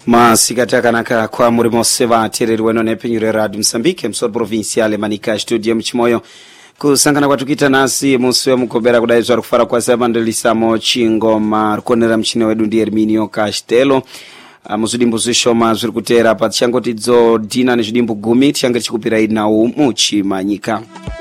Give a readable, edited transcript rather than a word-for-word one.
Masikata kanaka kwa muri mose vatereri weno nepenyure Radio Msambike msoro provinciale manika studio mchimoyo kusangana kwa tukita nasi musuwe mkobera kudaizwa kufara kwa sabandelisamo chingoma rukonera mchine wedu ndi Herminio Castelo musudimbu zishoma zuri kutera pa changotidzo dina nezvidimbu gumi tichanga chikupira ina muchi manyika.